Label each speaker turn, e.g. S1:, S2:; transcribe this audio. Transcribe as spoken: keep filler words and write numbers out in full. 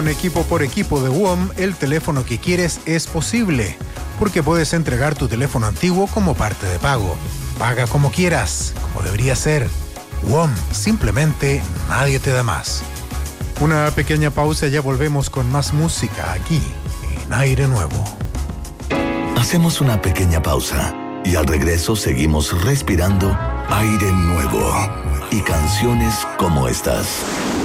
S1: Con Equipo por Equipo de W O M, el teléfono que quieres es posible, porque puedes entregar tu teléfono antiguo como parte de pago. Paga como quieras, como debería ser. W O M, simplemente nadie te da más. Una pequeña pausa y ya volvemos con más música aquí, en Aire Nuevo.
S2: Hacemos una pequeña pausa y al regreso seguimos respirando aire nuevo y canciones como estas.